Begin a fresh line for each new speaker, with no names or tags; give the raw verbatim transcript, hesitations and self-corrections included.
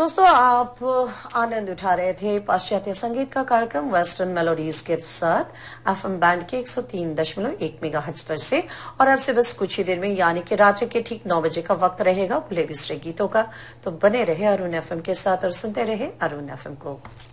दोस्तों, आप आनंद उठा रहे थे पाश्चात्य संगीत का कार्यक्रम वेस्टर्न मेलोडीज के साथ एफएम बैंड के एक सौ तीन दशमलव एक मेगाहर्ट्ज पर से। और अब से बस कुछ ही देर में यानी कि रात्रि के ठीक नौ बजे का वक्त रहेगा भूले बिसरे गीतों का। तो बने रहे अरुण एफएम के साथ और सुनते रहे अरुण एफएम को।